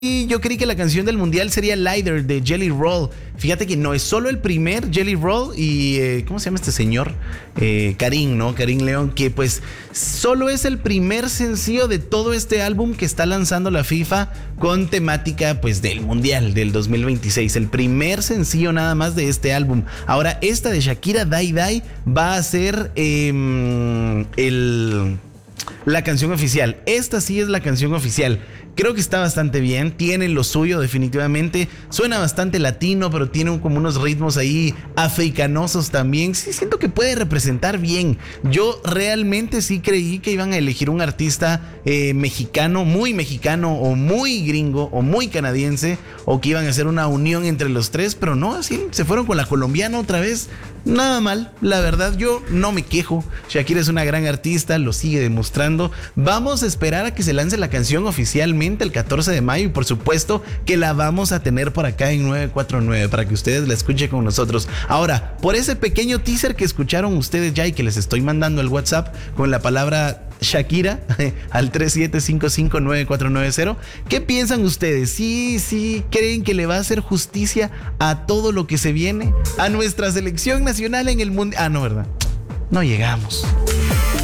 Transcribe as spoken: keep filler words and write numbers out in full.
Y yo creí que la canción del mundial sería Lighter de Jelly Roll. Fíjate que no es solo el primer Jelly Roll y eh, ¿cómo se llama este señor? Eh, Karim, ¿no? Karim León, que pues solo es el primer sencillo de todo este álbum que está lanzando la FIFA con temática pues del mundial del dos mil veintiséis. El primer sencillo nada más de este álbum. Ahora esta de Shakira, Die Die, va a ser eh, el... la canción oficial. Esta sí es la canción oficial. Creo que está bastante bien, tiene lo suyo definitivamente, suena bastante latino, pero tiene un, como unos ritmos ahí africanosos también. Sí, siento que puede representar bien. Yo realmente sí creí que iban a elegir un artista eh, mexicano, muy mexicano o muy gringo o muy canadiense, o que iban a hacer una unión entre los tres, pero no, así se fueron con la colombiana otra vez. Nada mal, la verdad yo no me quejo. Shakira es una gran artista, lo sigue demostrando. Vamos a esperar a que se lance la canción oficialmente el catorce de mayo y por supuesto que la vamos a tener por acá en nueve cuatro nueve para que ustedes la escuchen con nosotros. Ahora, por ese pequeño teaser que escucharon ustedes ya y que les estoy mandando el WhatsApp con la palabra Shakira al tres siete cinco cinco nueve cuatro nueve cero, ¿qué piensan ustedes? ¿Sí, sí creen que le va a hacer justicia a todo lo que se viene? A nuestra selección nacional en el mundo. Ah, no, ¿verdad? No llegamos.